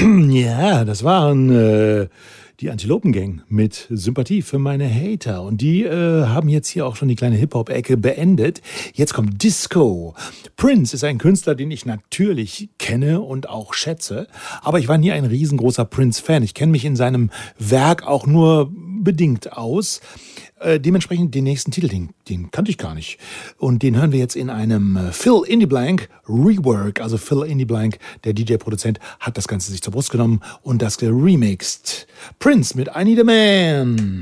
Ja, das waren die Antilopen-Gang mit Sympathie für meine Hater. Und die haben jetzt hier auch schon die kleine Hip-Hop-Ecke beendet. Jetzt kommt Disco. Prince ist ein Künstler, den ich natürlich kenne und auch schätze. Aber ich war nie ein riesengroßer Prince-Fan. Ich kenne mich in seinem Werk auch nur bedingt aus. Dementsprechend den nächsten Titel, den kannte ich gar nicht. Und den hören wir jetzt in einem Phil in the Blank Rework. Also Phil in the Blank, der DJ-Produzent, hat das Ganze sich zur Brust genommen und das geremixed. Prince mit I Need a Man.